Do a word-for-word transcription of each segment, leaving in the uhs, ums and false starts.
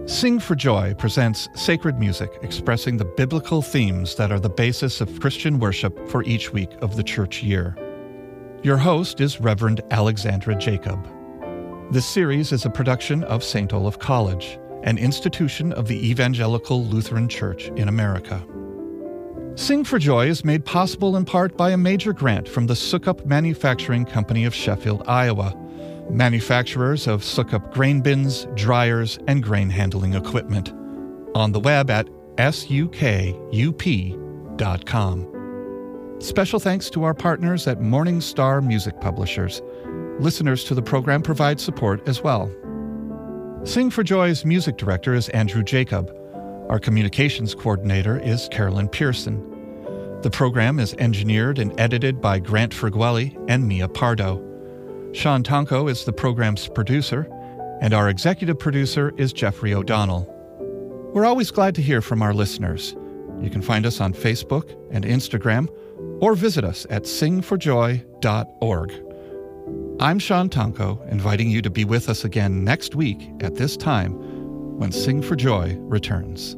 Sing for Joy presents sacred music expressing the biblical themes that are the basis of Christian worship for each week of the church year. Your host is Reverend Alexandra Jacob. This series is a production of Saint Olaf College, an institution of the Evangelical Lutheran Church in America. Sing for Joy is made possible in part by a major grant from the Suckup Manufacturing Company of Sheffield, Iowa, manufacturers of Suckup grain bins, dryers, and grain handling equipment. On the web at S U K U P dot com. Special thanks to our partners at Morning Star Music Publishers. Listeners to the program provide support as well. Sing for Joy's music director is Andrew Jacob. Our communications coordinator is Carolyn Pearson. The program is engineered and edited by Grant Ferguelli and Mia Pardo. Sean Tonko is the program's producer, and our executive producer is Jeffrey O'Donnell. We're always glad to hear from our listeners. You can find us on Facebook and Instagram, or visit us at sing for joy dot org. I'm Sean Tonko, inviting you to be with us again next week at this time when Sing for Joy returns.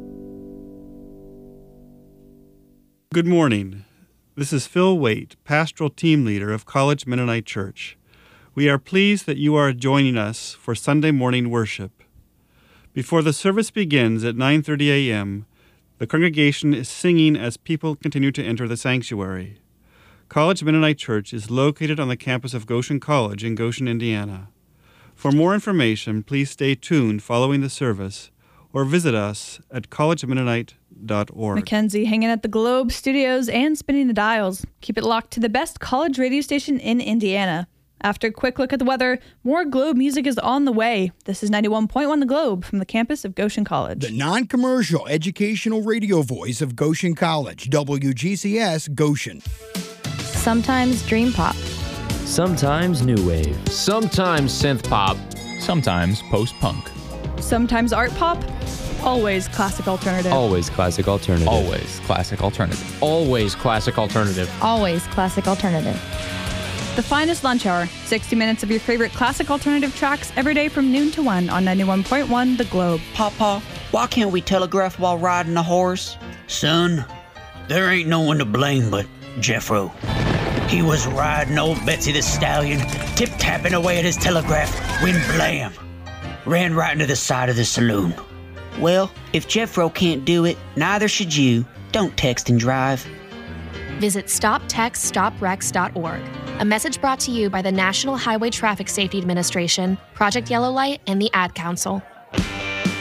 Good morning. This is Phil Waite, Pastoral Team Leader of College Mennonite Church. We are pleased that you are joining us for Sunday morning worship. Before the service begins at nine thirty a.m., the congregation is singing as people continue to enter the sanctuary. College Mennonite Church is located on the campus of Goshen College in Goshen, Indiana. For more information, please stay tuned following the service or visit us at college mennonite dot org. Mackenzie hanging at the Globe Studios and spinning the dials. Keep it locked to the best college radio station in Indiana. After a quick look at the weather, more Globe music is on the way. This is ninety-one point one The Globe from the campus of Goshen College. The non-commercial educational radio voice of Goshen College, W G C S Goshen. Sometimes dream pop. Sometimes new wave. Sometimes synth pop. Sometimes post-punk. Sometimes art pop. Always classic alternative. Always classic alternative. Always classic alternative. Always classic alternative. Always classic alternative. The finest lunch hour. sixty minutes of your favorite classic alternative tracks every day from noon to one on ninety-one point one The Globe. Papa, why can't we telegraph while riding a horse? Son, there ain't no one to blame but Jeffro. He was riding old Betsy the Stallion, tip-tapping away at his telegraph, when blam, ran right into the side of the saloon. Well, if Jeffro can't do it, neither should you. Don't text and drive. Visit stop text stop wrecks dot org. A message brought to you by the National Highway Traffic Safety Administration, Project Yellow Light, and the Ad Council.